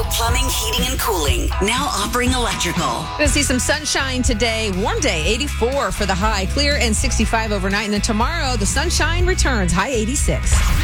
Plumbing, Heating, and Cooling. Now offering electrical. Going to see some sunshine today. Warm day, 84 for the high. Clear and 65 overnight. And then tomorrow, the sunshine returns. High 86.